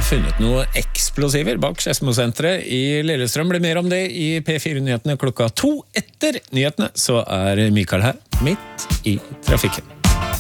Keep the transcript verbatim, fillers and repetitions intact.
funnet noe eksplosiver bak Skedsmo-senteret i Lillestrøm. Blir mer om det i P fire-nyhetene klokka to. Etter nyhetene så er Mikael her, midt i trafikken.